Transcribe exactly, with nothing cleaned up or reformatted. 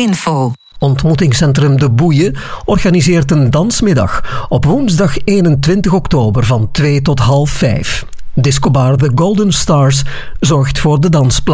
info. Ontmoetingscentrum De Boeien organiseert een dansmiddag op woensdag eenentwintig oktober van twee tot half vijf. Discobar The Golden Stars zorgt voor de dansplaats.